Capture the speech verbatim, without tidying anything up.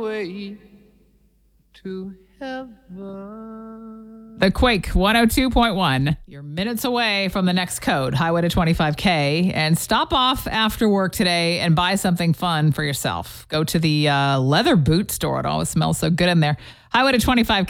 way to heaven. The Quake one oh two point one. You're minutes away from the next code, Highway to twenty-five K. And stop off after work today and buy something fun for yourself. Go to the uh, leather boot store. It always smells so good in there. Highway to twenty-five K.